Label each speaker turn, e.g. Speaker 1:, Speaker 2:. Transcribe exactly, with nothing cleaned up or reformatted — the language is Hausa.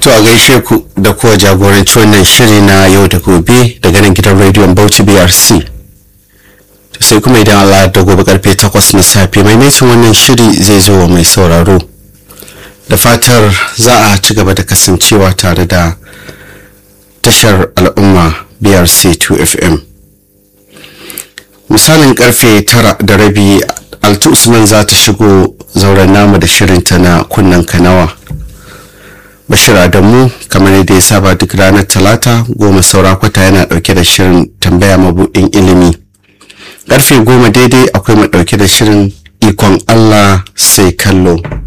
Speaker 1: To a gaishe ku da kuwa jagoranci wannan shiri na yau da gobe daga nan gidan rediyon Bauchi B R C. Sai kuma idan Allah da gobe karfe takwas na safe maimaitin wannan shiri zai zo wa mai sauraro. Da fatar za a ci gaba da kasancewa tare da tashar al'umma B R C two F M. Misalin karfe tara da rabi Altu Usman za ta shigo zauren namu da shirinta na kunnen kanawa. Bashir Adamu kamar yadda ya saba duk ranar Talata goma saura kwata yana dauke da shirin tambaya mabudin ilimi. Karfe goma daidai akwai mu dauke da shirin ikon Allah sai kallo.